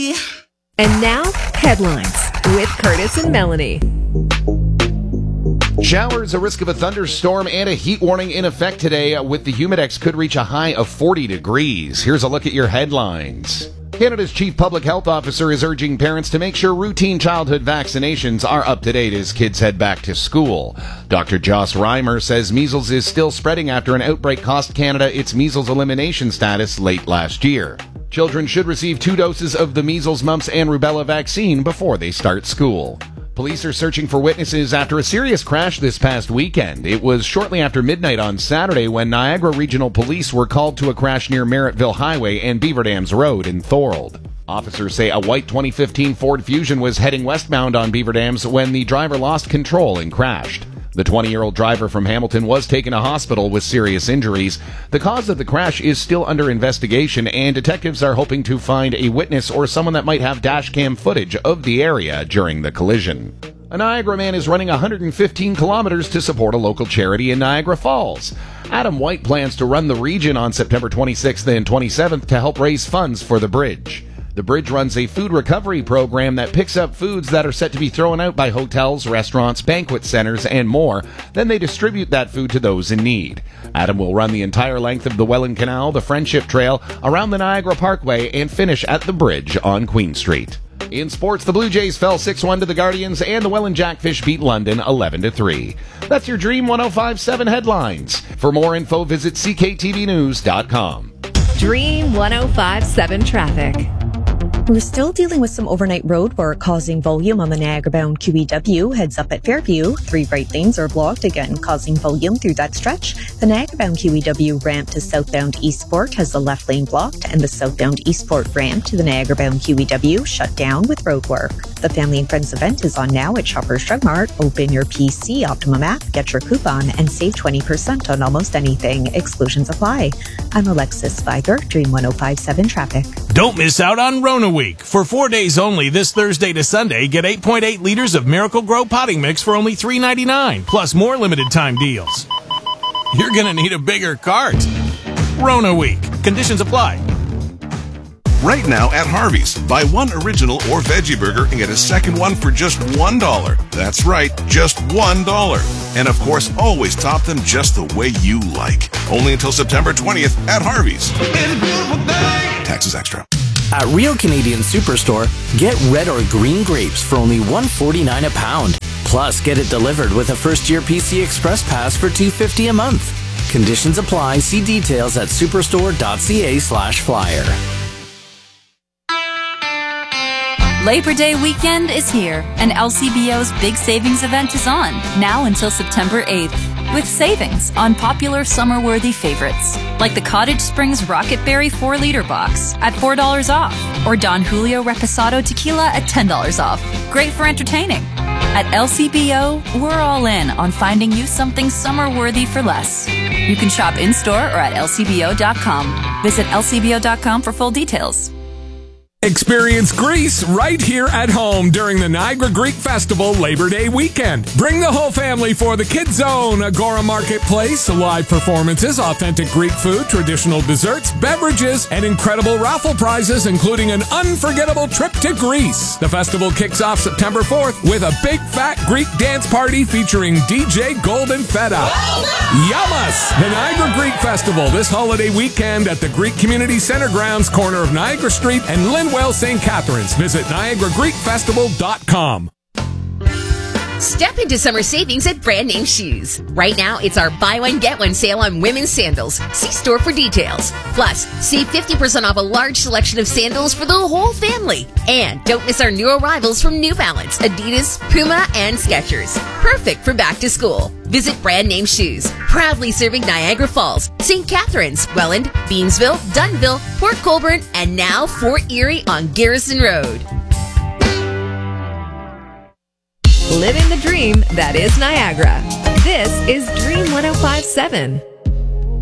me. And now, headlines with Curtis and Melanie. Showers, a risk of a thunderstorm, and a heat warning in effect today, with the Humidex could reach a high of 40 degrees. Here's a look at your headlines. Canada's Chief Public Health Officer is urging parents to make sure routine childhood vaccinations are up to date as kids head back to school. Dr. Joss Reimer says measles is still spreading after an outbreak cost Canada its measles elimination status late last year. Children should receive 2 doses of the measles, mumps, and rubella vaccine before they start school. Police are searching for witnesses after a serious crash this past weekend. It was shortly after midnight on Saturday when Niagara Regional Police were called to a crash near Merrittville Highway and Beaver Dams Road in Thorold. Officers say a white 2015 Ford Fusion was heading westbound on Beaver Dams when the driver lost control and crashed. The 20-year-old driver from Hamilton was taken to hospital with serious injuries. The cause of the crash is still under investigation, and detectives are hoping to find a witness or someone that might have dashcam footage of the area during the collision. A Niagara man is running 115 kilometers to support a local charity in Niagara Falls. Adam White plans to run the region on September 26th and 27th to help raise funds for the bridge. The bridge runs a food recovery program that picks up foods that are set to be thrown out by hotels, restaurants, banquet centers, and more. Then they distribute that food to those in need. Adam will run the entire length of the Welland Canal, the Friendship Trail, around the Niagara Parkway, and finish at the bridge on Queen Street. In sports, the Blue Jays fell 6-1 to the Guardians, and the Welland Jackfish beat London 11-3. That's your Dream 105.7 headlines. For more info, visit cktvnews.com. Dream 105.7 traffic. We're still dealing with some overnight road work causing volume on the Niagara-bound QEW. Heads up at Fairview. 3 right lanes are blocked, again causing volume through that stretch. The Niagara-bound QEW ramp to southbound Eastport has the left lane blocked, and the southbound Eastport ramp to the Niagara-bound QEW shut down with road work. The Family and Friends event is on now at Shoppers Drug Mart. Open your PC Optimum app, get your coupon, and save 20% on almost anything. Exclusions apply. I'm Alexis Viger, Dream 105.7 Traffic. Don't miss out on Rona Week. For 4 days only, this Thursday to Sunday, get 8.8 liters of Miracle Grow potting mix for only $3.99, plus more limited time deals. You're going to need a bigger cart. Rona Week. Conditions apply. Right now at Harvey's, buy 1 original or veggie burger and get a second one for just $1. That's right, just $1. And of course, always top them just the way you like. Only until September 20th at Harvey's. Taxes extra. At Real Canadian Superstore, get red or green grapes for only $1.49 a pound. Plus, get it delivered with a first-year PC Express Pass for $2.50 a month. Conditions apply. See details at superstore.ca/flyer. Labor Day weekend is here, and LCBO's big savings event is on, now until September 8th. With savings on popular summer-worthy favorites, like the Cottage Springs Rocket Berry 4-liter box at $4 off, or Don Julio Reposado Tequila at $10 off. Great for entertaining. At LCBO, we're all in on finding you something summer-worthy for less. You can shop in-store or at lcbo.com. Visit lcbo.com for full details. Experience Greece right here at home during the Niagara Greek Festival Labor Day weekend. Bring the whole family for the Kids Zone, Agora Marketplace, live performances, authentic Greek food, traditional desserts, beverages, and incredible raffle prizes, including an unforgettable trip to Greece. The festival kicks off September 4th with a big fat Greek dance party featuring DJ Golden Feta. Yamas! The Niagara Greek Festival this holiday weekend at the Greek Community Center grounds, corner of Niagara Street and Linwell St. Catharines. Visit NiagaraGreekFestival.com. Step into summer savings at Brand Name Shoes. Right now, it's our buy one, get one sale on women's sandals. See store for details. Plus, save 50% off a large selection of sandals for the whole family. And don't miss our new arrivals from New Balance, Adidas, Puma, and Skechers. Perfect for back to school. Visit Brand Name Shoes, proudly serving Niagara Falls, St. Catharines, Welland, Beamsville, Dunnville, Port Colborne, and now Fort Erie on Garrison Road. Living the dream that is Niagara. This is Dream 105.7.